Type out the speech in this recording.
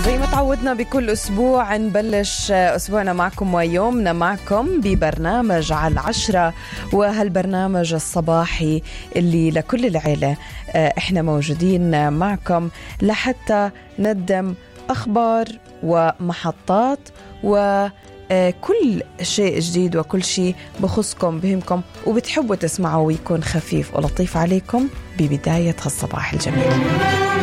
زي ما تعودنا بكل أسبوع نبلش أسبوعنا معكم ويومنا معكم ببرنامج على 10، وهالبرنامج الصباحي اللي لكل العيلة إحنا موجودين معكم لحتى نقدم أخبار ومحطات وكل شيء جديد وكل شيء بخصكم بهمكم وبتحبوا تسمعوا ويكون خفيف ولطيف عليكم ببداية هالصباح الجميل.